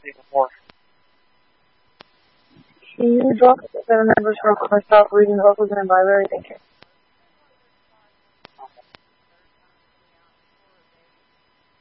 even more. Can you drop the numbers real quick? Stop reading the book in the library. Thank you.